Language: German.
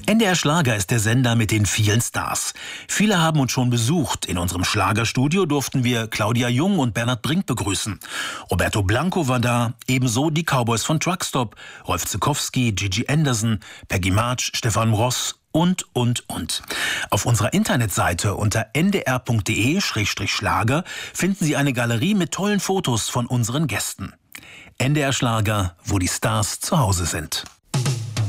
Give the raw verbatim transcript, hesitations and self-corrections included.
N D R Schlager ist der Sender mit den vielen Stars. Viele haben uns schon besucht. In unserem Schlagerstudio durften wir Claudia Jung und Bernhard Brink begrüßen. Roberto Blanco war da, ebenso die Cowboys von Truckstop, Rolf Zukowski, Gigi Anderson, Peggy March, Stefan Ross und, und, und. Auf unserer Internetseite unter n d r punkt d e Schrägstrich Schlager finden Sie eine Galerie mit tollen Fotos von unseren Gästen. N D R Schlager, wo die Stars zu Hause sind.